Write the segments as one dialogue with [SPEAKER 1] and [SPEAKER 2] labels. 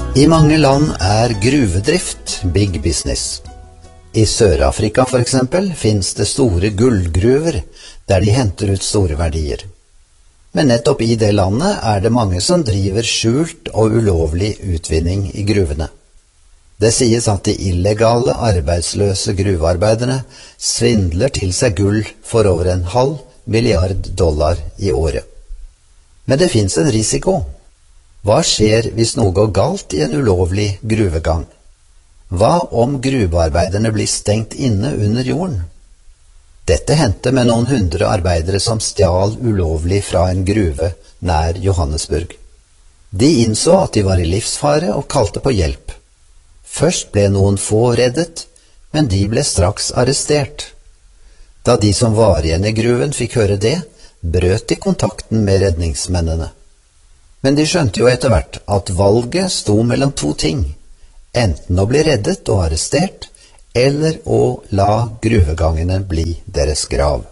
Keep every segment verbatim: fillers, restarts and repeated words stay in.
[SPEAKER 1] I mange land er gruvedrift big business. I Sør-Afrika for eksempel finnes det store gullgruver der de henter ut store verdier. Men nettopp i det landet er det mange som driver skjult og ulovlig utvinning i gruvene. Det sies at de illegale arbeidsløse gruvearbeiderne svindler til seg gull for over en halv milliard dollar i året. Men det finnes en risiko. Hva skjer hvis noe går galt i en ulovlig gruvegang? Hva om gruvearbeiderne blir stengt inne under jorden? Dette hendte med noen hundre arbeidere som stjal ulovlig fra en gruve nær Johannesburg. De innså at de var i livsfare og kalte på hjelp. Først ble noen få reddet, men de ble straks arrestert. Da de som var igjen i gruven fikk høre det, brøt de kontakten med redningsmennene. Men de skjønte jo etter hvert at valget sto mellom to ting, enten å bli reddet og arrestert, eller å la gruvegangene bli deres grav.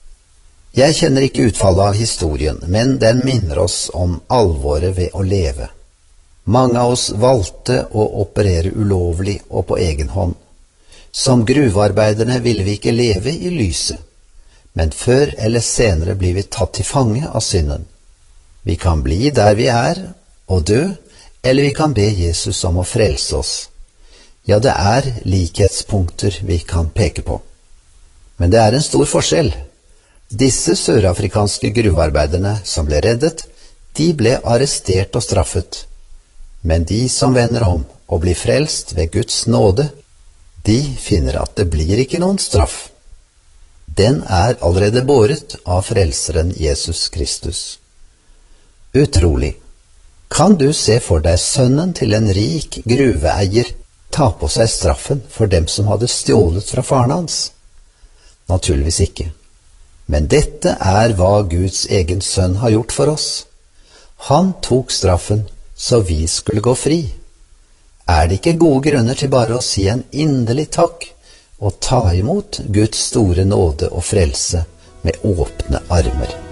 [SPEAKER 1] Jeg kjenner ikke utfallet av historien, men den minner oss om alvoret ved å leve. Mange av oss valgte å operere ulovlig og på egen hånd. Som gruvearbeiderne ville vi ikke leve i lyset, men før eller senere blir vi tatt til fange av synden. Vi kan bli der vi er og dø, eller vi kan be Jesus om å frelse oss. Ja, det er likhetspunkter vi kan peke på. Men det er en stor forskjell. Disse sørafrikanske gruvearbeiderne som ble reddet, de ble arrestert og straffet. Men de som vender om og blir frelst ved Guds nåde, de finner at det blir ikke noen straff. Den er allerede båret av frelseren Jesus Kristus. Utrolig. Kan du se for deg sønnen til en rik gruveeier ta på seg straffen for dem som hadde stjålet fra faren hans? Naturligvis ikke. Men dette er hva Guds egen sønn har gjort for oss. Han tok straffen så vi skulle gå fri. Er det ikke gode grunner til bare å si en inderlig takk og ta imot Guds store nåde og frelse med åpne armer?